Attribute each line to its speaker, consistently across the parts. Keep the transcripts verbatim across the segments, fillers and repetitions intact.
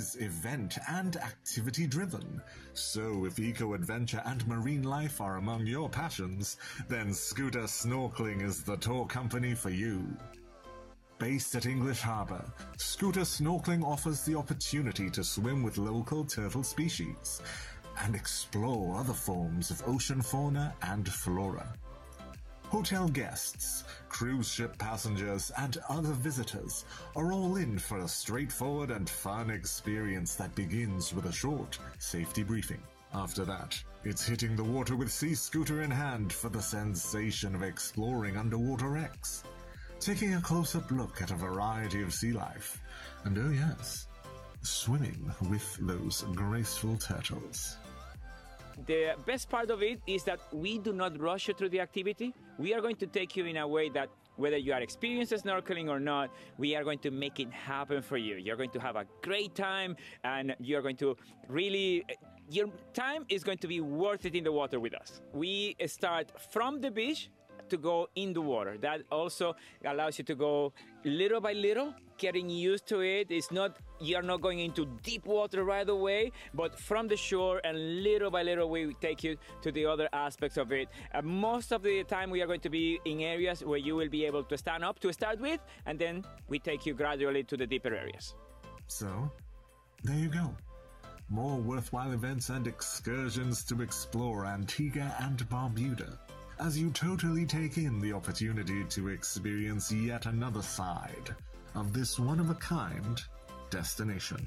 Speaker 1: is event and activity driven. So if eco-adventure and marine life are among your passions, then Scooter Snorkeling is the tour company for you. Based at English Harbour, Scooter Snorkeling offers the opportunity to swim with local turtle species and explore other forms of ocean fauna and flora. Hotel guests, cruise ship passengers, and other visitors are all in for a straightforward and fun experience that begins with a short safety briefing. After that, it's hitting the water with Sea Scooter in hand for the sensation of exploring Underwater X, taking a close-up look at a variety of sea life, and oh yes, swimming with those graceful turtles.
Speaker 2: The best part of it is that we do not rush you through the activity. We are going to take you in a way that whether you are experienced snorkeling or not, we are going to make it happen for you. You're going to have a great time and you're going to really, your time is going to be worth it in the water with us. We start from the beach to go in the water. That also allows you to go little by little, getting used to it. It's not, you're not going into deep water right away, but from the shore and little by little we take you to the other aspects of it. Uh, most of the time we are going to be in areas where you will be able to stand up to start with, and then we take you gradually to the deeper areas.
Speaker 1: So, there you go. More worthwhile events and excursions to explore Antigua and Barbuda, as you totally take in the opportunity to experience yet another side of this one-of-a-kind destination.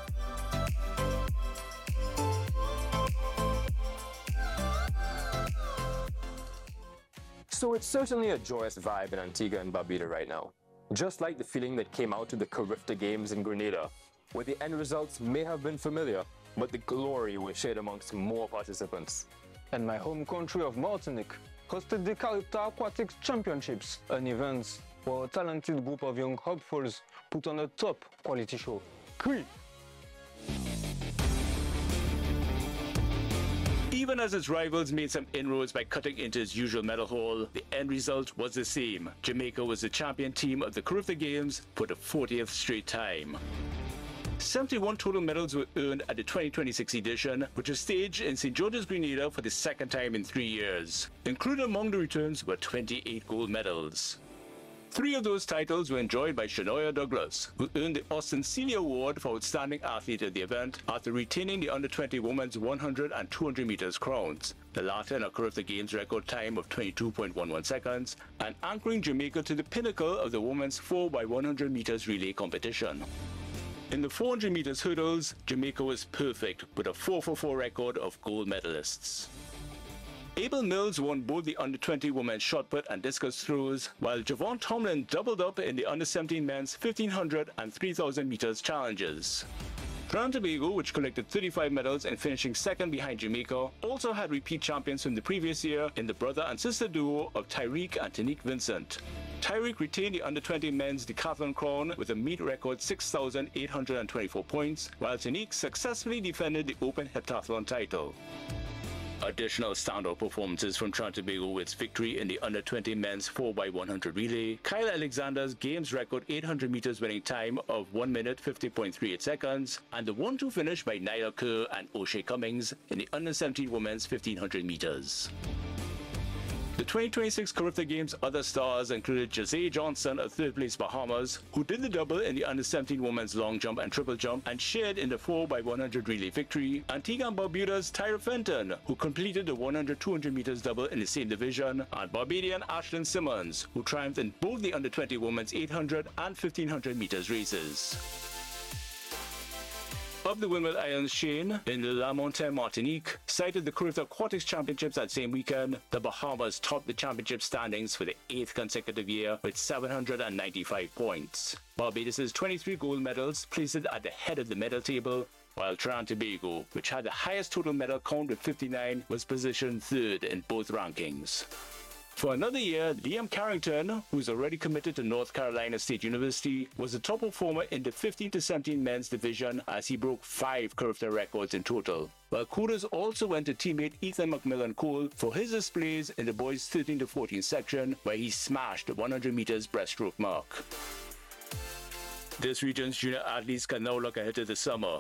Speaker 3: So it's certainly a joyous vibe in Antigua and Barbuda right now. Just like the feeling that came out of the Carifta Games in Grenada, where the end results may have been familiar, but the glory was shared amongst more participants.
Speaker 4: And my home country of Martinique hosted the Carifta Aquatics Championships, an event where a talented group of young hopefuls put on a top quality show. Cui!
Speaker 5: Even as its rivals made some inroads by cutting into its usual medal haul, the end result was the same. Jamaica was the champion team of the Carifta Games for the fortieth straight time. seventy-one total medals were earned at the twenty twenty-six edition, which was staged in Saint George's, Grenada for the second time in three years. Included among the returns were twenty-eight gold medals. Three of those titles were enjoyed by Shanoya Douglas, who earned the Austin Celia Award for Outstanding Athlete at the event after retaining the under twenty women's one hundred and two hundred meters crowns, the latter in a Carifta Games record time of twenty-two point one one seconds, and anchoring Jamaica to the pinnacle of the women's four by one hundred meters relay competition. In the four hundred meters hurdles, Jamaica was perfect with a four for four record of gold medalists. Abel Mills won both the under twenty women's shot put and discus throws, while Javon Tomlin doubled up in the under seventeen men's fifteen hundred and three thousand meters challenges. Trinidad and Tobago, which collected thirty-five medals and finishing second behind Jamaica, also had repeat champions from the previous year in the brother and sister duo of Tyreek and Tanique Vincent. Tyreek retained the under twenty men's decathlon crown with a meet record six thousand eight hundred twenty-four points, while Tanique successfully defended the open heptathlon title. Additional standout performances from Trinidad and Tobago with its victory in the under twenty men's four by one hundred relay, Kyle Alexander's games record eight hundred meters winning time of one minute fifty point three eight seconds, and the one two finish by Nyla Kerr and O'Shea Cummings in the under seventeen women's fifteen hundred meters. The twenty twenty-six Carifta Games other stars included Jose Johnson of third place Bahamas, who did the double in the under seventeen women's long jump and triple jump and shared in the four by one hundred relay victory, Antigua and Barbuda's Tyra Fenton, who completed the one hundred two hundred meters double in the same division, and Barbadian Ashlyn Simmons, who triumphed in both the under twenty women's eight hundred and fifteen hundred meters races. Of the Windward Islands, Shane, in La Montagne, Martinique, cited the Carifta Aquatics Championships that same weekend. The Bahamas topped the championship standings for the eighth consecutive year with seven hundred ninety-five points. Barbados' twenty-three gold medals placed it at the head of the medal table, while Trinidad and Tobago, which had the highest total medal count with fifty-nine, was positioned third in both rankings. For another year, Liam Carrington, who's already committed to North Carolina State University, was the top performer in the fifteen to seventeen men's division as he broke five Carifta records in total. While kudos also went to teammate Ethan McMillan Cole for his displays in the boys' thirteen to fourteen section, where he smashed the one hundred meters breaststroke mark. This region's junior athletes can now look ahead to the summer,